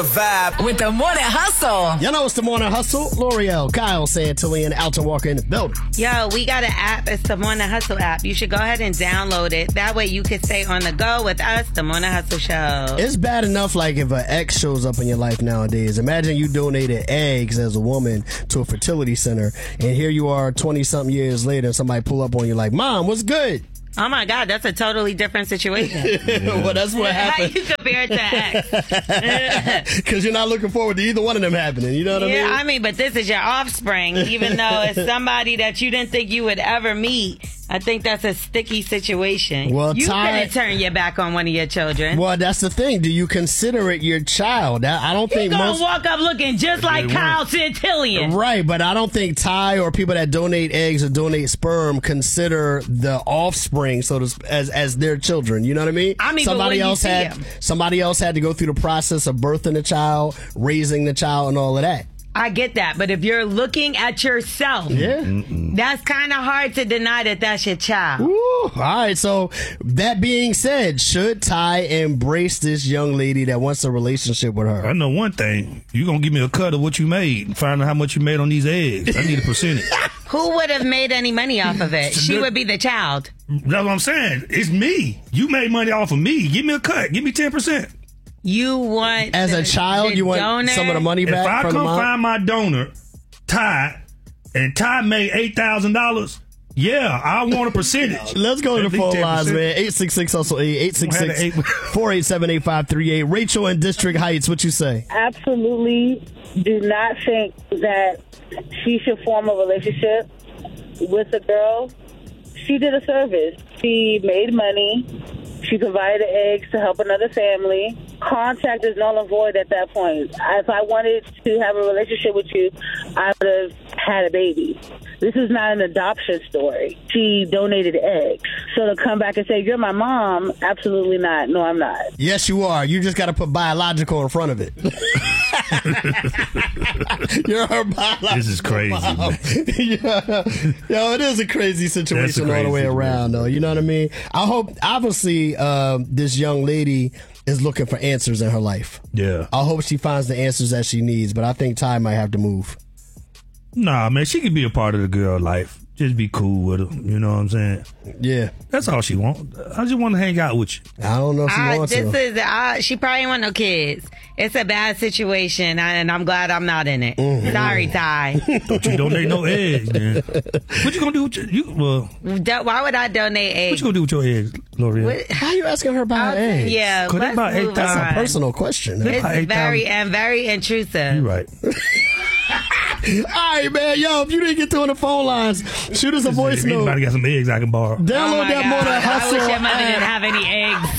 Vibe with the Morning Hustle. You know it's the Morning Hustle. L'Oreal, Kyle Santillan, Alton Walker in the building. Yo, we got an app. It's the Morning Hustle app. You should go ahead and download it. That way you can stay on the go with us, the Morning Hustle Show. It's bad enough like if an ex shows up in your life nowadays. Imagine you donated eggs as a woman to a fertility center, and here you are 20-something years later, and somebody pull up on you like, Mom, what's good? Oh my God, that's a totally different situation. Well, that's what happened. How you compare it to ex? Because you're not looking forward to either one of them happening. You know what I mean? Yeah, I mean, but this is your offspring, even though it's somebody that you didn't think you would ever meet. I think that's a sticky situation. Well, you couldn't turn your back on one of your children. Well, that's the thing. Do you consider it your child? I don't think You're most... gonna walk up looking just like Kyle Santillan. Right, but I don't think Ty or people that donate eggs or donate sperm consider the offspring as their children. You know what I mean? I mean, somebody else had to go through the process of birthing the child, raising the child, and all of that. I get that, but if you're looking at yourself, that's kind of hard to deny that that's your child. Ooh, all right, so that being said, should Ty embrace this young lady that wants a relationship with her? I know one thing. You're going to give me a cut of what you made. Find out how much you made on these eggs. I need a percentage. Who would have made any money off of it? She would be the child. That's what I'm saying. It's me. You made money off of me. Give me a cut. Give me 10%. You want as a child, you want donor? Some of the money back. If I from come the mom? find my donor, Ty, and Ty made $8,000, yeah, I want a percentage. Let's go to the phone lines, man. 866-HUSTLE-8, 866-487-8538. Rachel in District Heights, what you say? Absolutely do not think that she should form a relationship with a girl. She did a service. She made money. She provided eggs to help another family. Contact is null and void at that point. If I wanted to have a relationship with you, I would have had a baby. This is not an adoption story. She donated eggs. So to come back and say, you're my mom, absolutely not. No, I'm not. Yes, you are. You just got to put biological in front of it. You're her biological This is crazy, mom. man. Yeah. Yo, it is a crazy situation all the way around, though. You know what I mean? I hope, obviously, this young lady is looking for answers in her life. Yeah. I hope she finds the answers that she needs, but I think Ty might have to move. Nah, man, she could be a part of the girl life. Just be cool with her. You know what I'm saying? Yeah. That's all she wants. I just want to hang out with you. I don't know if she wants to. She probably want no kids. It's a bad situation, and I'm glad I'm not in it. Sorry, Ty. Don't you donate no eggs, man. What you gonna do with why would I donate eggs? What you gonna do with your eggs, L'Oreal? How you asking her about her eggs? Yeah, let's move on. That's a personal question. It's very intrusive. You're right. All right, man. Yo, if you didn't get through on the phone lines, shoot us a voice note. Anybody got some eggs I can borrow? Download that Morning Hustle I wish your mother app. didn't have any eggs.